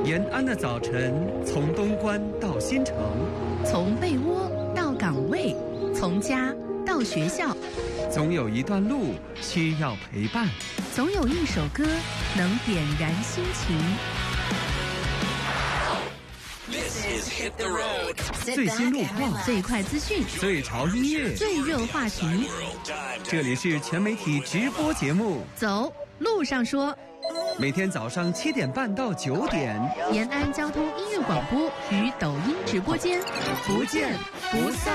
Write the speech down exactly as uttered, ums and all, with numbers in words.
延安的早晨，从东关到新城， 从被窝到岗位，从家到学校， 总有一段路需要陪伴， 总有一首歌能点燃心情。 最新路况， 最快资讯， 最潮音乐， 最热话题。 这里是全媒体直播节目， 走，路上说。 每天早上七点半到九点， 延安交通音乐广播与抖音直播间，不见不散。